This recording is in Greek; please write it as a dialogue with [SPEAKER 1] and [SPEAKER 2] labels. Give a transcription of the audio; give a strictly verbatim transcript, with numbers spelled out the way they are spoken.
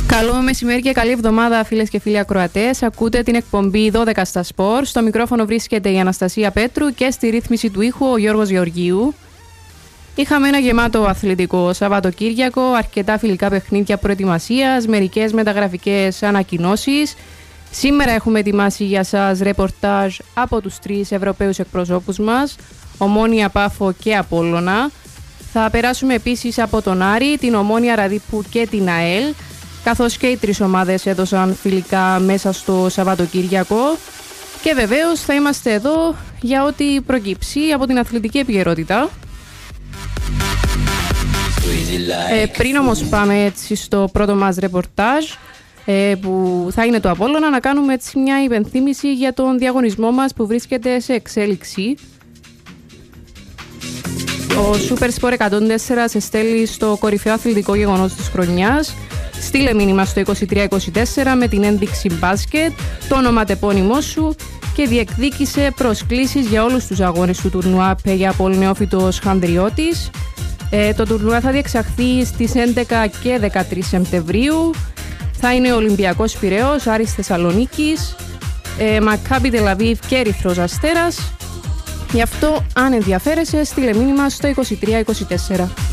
[SPEAKER 1] Καλό μεσημέρι και καλή εβδομάδα, φίλες και φίλοι ακροατές. Ακούτε την εκπομπή δώδεκα στα Σπορ. Στο μικρόφωνο βρίσκεται η Αναστασία Πέτρου και στη ρύθμιση του ήχου ο Γιώργος Γεωργίου. Είχαμε ένα γεμάτο αθλητικό Σαββατοκύριακο, αρκετά φιλικά παιχνίδια προετοιμασίας, μερικές μεταγραφικές ανακοινώσεις. Σήμερα έχουμε ετοιμάσει για σας ρεπορτάζ από τους τρεις Ευρωπαίους εκπροσώπους μας, Ομόνοια, Πάφο και Απόλλωνα. Θα περάσουμε επίσης από τον Άρη, την Ομόνοια Ραδίππου και την ΑΕΛ, καθώς και οι τρεις ομάδες έδωσαν φιλικά μέσα στο Σαββατοκύριακο. Και βεβαίως θα είμαστε εδώ για ό,τι προκύψει από την αθλητική επικαιρότητα. Ε, πριν όμως πάμε έτσι στο πρώτο μας ρεπορτάζ, ε, που θα είναι το Απόλλωνα, να κάνουμε έτσι μια υπενθύμηση για τον διαγωνισμό μας που βρίσκεται σε εξέλιξη. Ο Super Sport εκατόν τέσσερα σε στέλνει στο κορυφαίο αθλητικό γεγονός της χρονιάς. Στείλε μήνυμα στο είκοσι τρία είκοσι τέσσερα με την ένδειξη μπάσκετ, το ονοματεπώνυμό σου και διεκδίκησε προσκλήσεις για όλους τους αγώνες του τουρνουά Πέγια Πολυνεόφυτος Χανδριώτης. Ε, το τουρνουά θα διεξαχθεί στις έντεκα και δεκατρείς Σεπτεμβρίου. Θα είναι ο Ολυμπιακός Πειραιώς, Άρης Θεσσαλονίκης, ε, Μακάμπι Τελαβίβ και Ερυθρός Αστέρας. Γι' αυτό, αν ενδιαφέρεσαι, στείλε μήνυμα στο είκοσι τρία είκοσι τέσσερα.